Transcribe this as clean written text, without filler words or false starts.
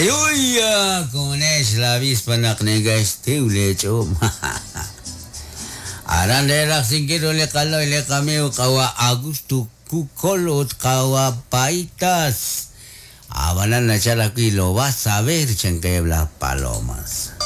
Ayuya, con es la avispa nega ule chum. Aran de la singiro le calo y le cameo kawa agustu kukolot kawa paitas. Abanan na chala aquí lo vas a ver, chenque las palomas.